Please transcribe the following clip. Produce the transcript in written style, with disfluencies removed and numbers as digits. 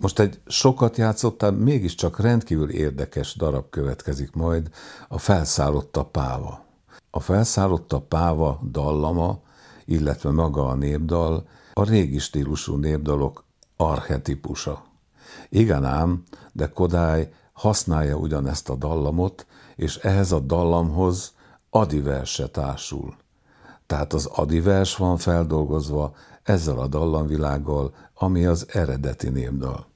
Most egy sokat játszottál, mégiscsak rendkívül érdekes darab következik majd, a Felszállotta páva. A Felszállotta páva dallama, illetve maga a népdal a régi stílusú népdalok archetipusa. Igen ám, de Kodály használja ugyanezt a dallamot, és ehhez a dallamhoz adiverse társul. Tehát az adivers van feldolgozva ezzel a dallamvilággal, ami az eredeti népdal.